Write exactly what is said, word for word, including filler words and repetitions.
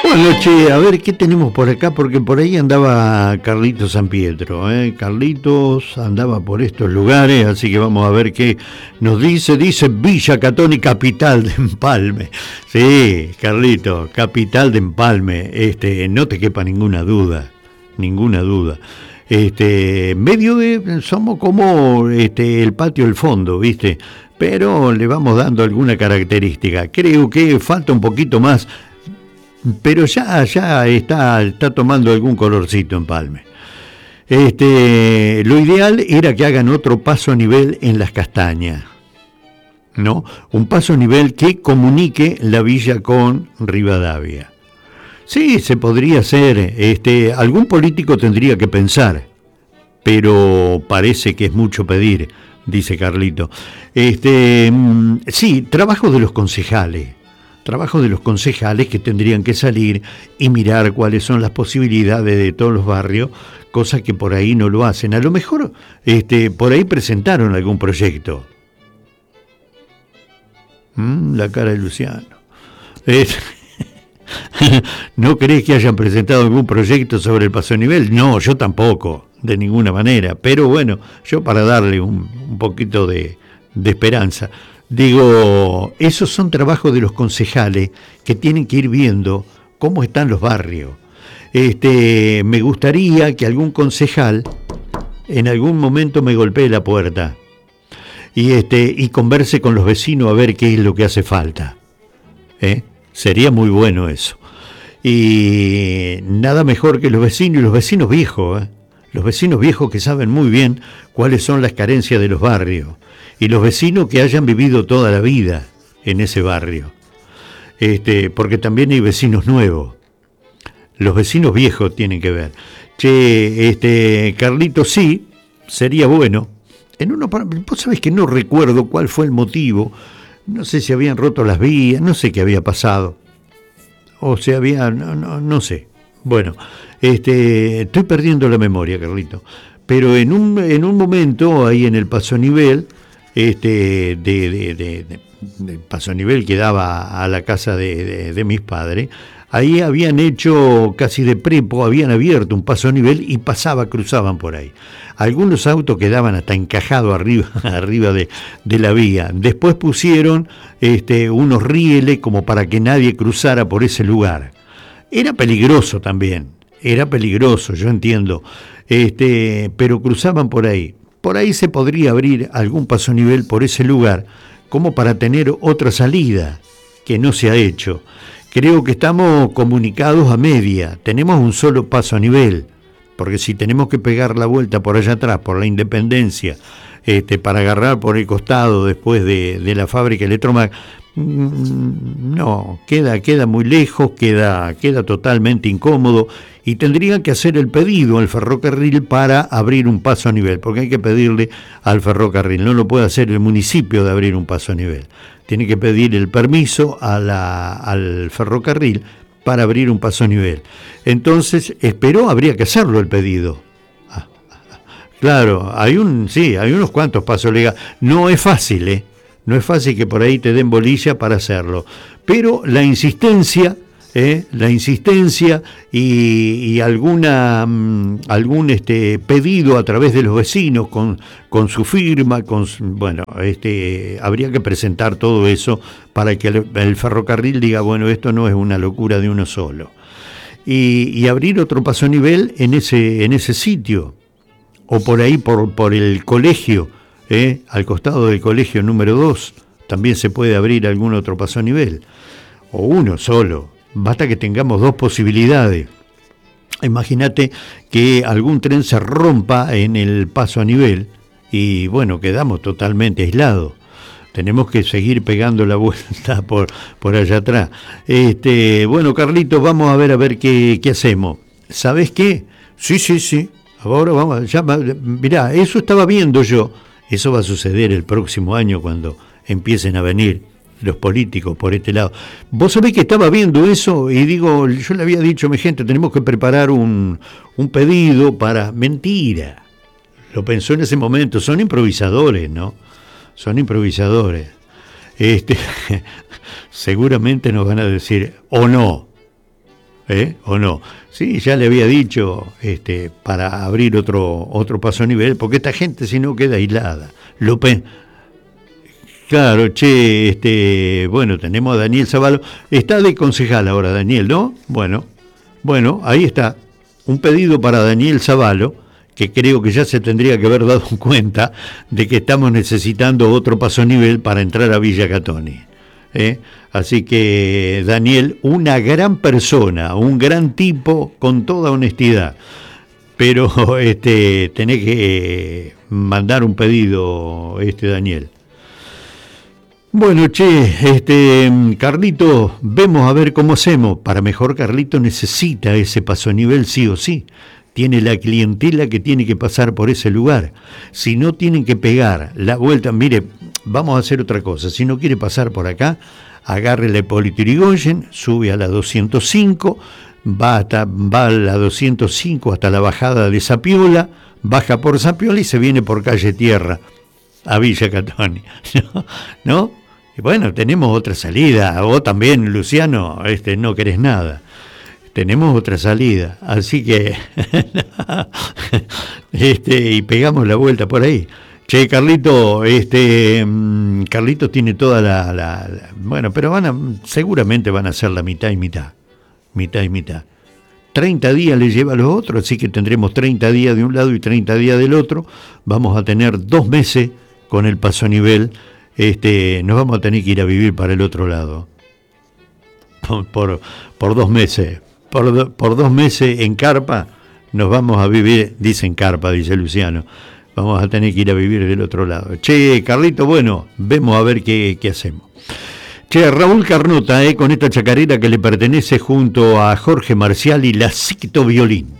Bueno, che, a ver qué tenemos por acá, porque por ahí andaba Carlitos San Pietro, ¿eh? Carlitos andaba por estos lugares, así que vamos a ver qué nos dice. Dice Villa Catoni, capital de Empalme. Sí, Carlitos, capital de Empalme, este, no te quepa ninguna duda, ninguna duda. Este, medio de, somos como este, el patio del fondo, ¿viste? Pero le vamos dando alguna característica. Creo que falta un poquito más, pero ya, ya está, está tomando algún colorcito Empalme. Este, lo ideal era que hagan otro paso a nivel en Las Castañas, ¿no? Un paso a nivel que comunique la villa con Rivadavia. Sí, se podría hacer, este, algún político tendría que pensar, pero parece que es mucho pedir, dice Carlito. Este, sí, trabajo de los concejales. Trabajo de los concejales que tendrían que salir y mirar cuáles son las posibilidades de todos los barrios, cosa que por ahí no lo hacen. A lo mejor este, por ahí presentaron algún proyecto. Mm, la cara de Luciano. Es... ¿No crees que hayan presentado algún proyecto sobre el paso a nivel? No, yo tampoco, de ninguna manera. Pero bueno, yo para darle un, un poquito de, de esperanza. Digo, esos son trabajos de los concejales que tienen que ir viendo cómo están los barrios. Este, me gustaría que algún concejal en algún momento me golpee la puerta y, este, y converse con los vecinos a ver qué es lo que hace falta. ¿Eh? Sería muy bueno eso. Y nada mejor que los vecinos y los vecinos viejos, ¿eh? Los vecinos viejos que saben muy bien cuáles son las carencias de los barrios. Y los vecinos que hayan vivido toda la vida en ese barrio. Este, porque también hay vecinos nuevos. Los vecinos viejos tienen que ver. Che, este, Carlito, sí, sería bueno. En uno, vos sabés que no recuerdo cuál fue el motivo. No sé si habían roto las vías, no sé qué había pasado. O si había, no, no, no sé. Bueno, este, estoy perdiendo la memoria, Carlito. Pero en un, en un momento, ahí en el paso a nivel, este, de, de, de, de, de paso a nivel que daba a la casa de, de, de mis padres, ahí habían hecho casi de prepo, habían abierto un paso a nivel y pasaba, cruzaban por ahí. Algunos autos quedaban hasta encajados arriba, arriba de, de la vía. Después pusieron este, unos rieles como para que nadie cruzara por ese lugar. Era peligroso también, era peligroso, yo entiendo, este, pero cruzaban por ahí. Por ahí se podría abrir algún paso a nivel por ese lugar, como para tener otra salida, que no se ha hecho. Creo que estamos comunicados a media, tenemos un solo paso a nivel, porque si tenemos que pegar la vuelta por allá atrás, por la Independencia, este, para agarrar por el costado después de, de la fábrica Electromac, no, queda, queda muy lejos, queda, queda totalmente incómodo y tendrían que hacer el pedido al ferrocarril para abrir un paso a nivel, porque hay que pedirle al ferrocarril, no lo puede hacer el municipio de abrir un paso a nivel, tiene que pedir el permiso a la, al ferrocarril para abrir un paso a nivel. Entonces, espero, habría que hacerlo el pedido. Ah, claro, hay un, sí, hay unos cuantos pasos legales, no es fácil, ¿eh? No es fácil que por ahí te den bolilla para hacerlo, pero la insistencia, ¿eh? la insistencia y, y alguna mm, algún este pedido a través de los vecinos con, con su firma, con bueno, este habría que presentar todo eso para que el, el ferrocarril diga, bueno, esto no es una locura de uno solo. Y, y abrir otro paso a nivel en ese, en ese sitio, o por ahí por, por el colegio. ¿Eh? Al costado del colegio número dos también se puede abrir algún otro paso a nivel, o uno solo, basta que tengamos dos posibilidades. Imagínate que algún tren se rompa en el paso a nivel y bueno, quedamos totalmente aislados, tenemos que seguir pegando la vuelta por, por allá atrás. Este, bueno, Carlitos, vamos a ver a ver qué, qué hacemos. ¿Sabés qué? Sí, sí, sí, ahora vamos, ya, mirá, eso estaba viendo yo. Eso va a suceder el próximo año cuando empiecen a venir los políticos por este lado. Vos sabés que estaba viendo eso y digo, yo le había dicho a mi gente, tenemos que preparar un, un pedido para... Mentira. Lo pensó en ese momento. Son improvisadores, ¿no? Son improvisadores. Este, seguramente nos van a decir, o no. ¿Eh? ¿O no? Sí, ya le había dicho este, para abrir otro, otro paso a nivel, porque esta gente si no queda aislada. Lo pe- Claro, che, este, bueno, tenemos a Daniel Zavalo. Está de concejal ahora, Daniel, ¿no? Bueno, bueno, ahí está. Un pedido para Daniel Zavalo, que creo que ya se tendría que haber dado cuenta de que estamos necesitando otro paso a nivel para entrar a Villa Catoni. ¿Eh? Así que Daniel, una gran persona, un gran tipo, con toda honestidad, pero este, tenés que mandar un pedido, este Daniel. Bueno, che, este, Carlito, vemos a ver cómo hacemos. Para mejor, Carlito necesita ese paso a nivel sí o sí. Tiene la clientela que tiene que pasar por ese lugar. Si no, tienen que pegar la vuelta. Mire, vamos a hacer otra cosa. Si no quiere pasar por acá, agarre la Hipólito Yrigoyen, sube a la doscientos cinco, va, hasta, va a la doscientos cinco hasta la bajada de Zapiola, baja por Zapiola y se viene por calle Tierra a Villa Catoni. ¿No? ¿No? Y bueno, tenemos otra salida. Vos también, Luciano, este, no querés nada. Tenemos otra salida, así que este, y pegamos la vuelta por ahí. Che, Carlito, este, Carlito tiene toda la, la, la bueno, pero van a, seguramente van a ser la mitad y mitad, mitad y mitad. treinta días le lleva a los otros, así que tendremos treinta días de un lado y treinta días del otro. Vamos a tener dos meses con el paso a nivel. Este, nos vamos a tener que ir a vivir para el otro lado. Por, por, por dos meses. Por, do, por dos meses en carpa nos vamos a vivir, dicen carpa, dice Luciano, vamos a tener que ir a vivir del otro lado. Che, Carlito, bueno, vemos a ver qué, qué hacemos. Che, Raúl Carnota, eh, con esta chacarera que le pertenece junto a Jorge Marcial y la Cicto Violín.